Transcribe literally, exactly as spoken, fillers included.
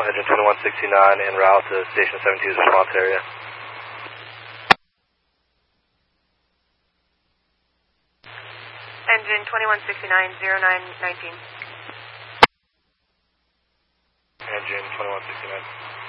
engine twenty-one sixty-nine en route to station seventy-two's response area. Engine twenty-one sixty-nine, zero nine nineteen. Engine twenty-one sixty-nine.